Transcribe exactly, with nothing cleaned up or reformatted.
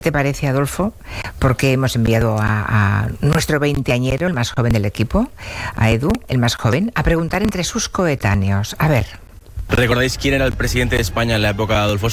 te parece, Adolfo? Porque hemos enviado a, a nuestro veinteañero, el más joven del equipo, a Edu, el más joven, a preguntar entre sus coetáneos. A ver. ¿Recordáis quién era el presidente de España en la época de Adolfo